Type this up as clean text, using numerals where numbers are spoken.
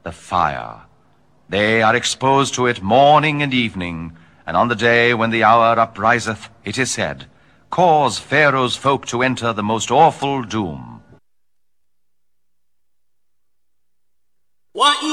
the fire. They are exposed to it morning and evening, and on the day when the hour upriseth, it is said, cause Pharaoh's folk to enter the most awful doom.